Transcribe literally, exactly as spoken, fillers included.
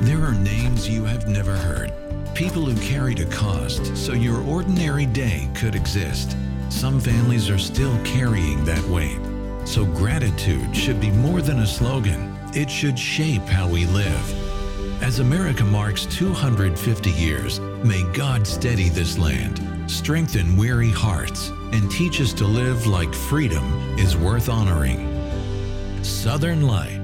There are names you have never heard. People who carried a cost so your ordinary day could exist. Some families are still carrying that weight. So gratitude should be more than a slogan. It should shape how we live. As America marks two hundred fifty years, may God steady this land, strengthen weary hearts, and teach us to live like freedom is worth honoring. Southern Light.